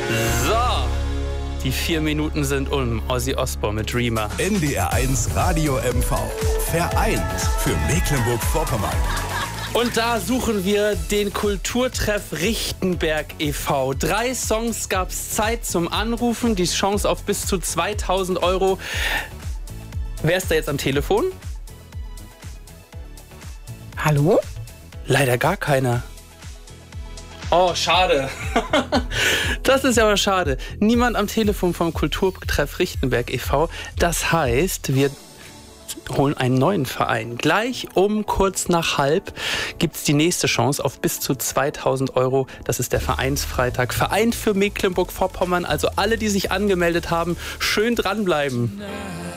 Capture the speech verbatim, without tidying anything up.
So, die vier Minuten sind um. Ozzy Osbourne mit Dreamer. N D R eins Radio M V. Vereint für Mecklenburg-Vorpommern. Und da suchen wir den Kulturtreff Richtenberg e V Drei Songs gab es Zeit zum Anrufen. Die Chance auf bis zu zweitausend Euro. Wer ist da jetzt am Telefon? Hallo? Leider gar keiner. Oh, schade. Das ist aber schade. Niemand am Telefon vom Kulturtreff Richtenberg e V Das heißt, wir holen einen neuen Verein. Gleich um kurz nach halb gibt es die nächste Chance auf bis zu zweitausend Euro. Das ist der Vereinsfreitag. Vereint für Mecklenburg-Vorpommern. Also alle, die sich angemeldet haben, schön dranbleiben.